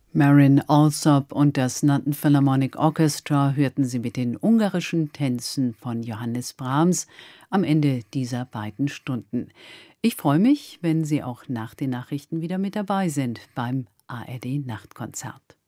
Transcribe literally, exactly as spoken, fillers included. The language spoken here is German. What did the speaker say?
Marin Alsop und das London Philharmonic Orchestra hörten Sie mit den ungarischen Tänzen von Johannes Brahms am Ende dieser beiden Stunden. Ich freue mich, wenn Sie auch nach den Nachrichten wieder mit dabei sind beim A R D Nachtkonzert.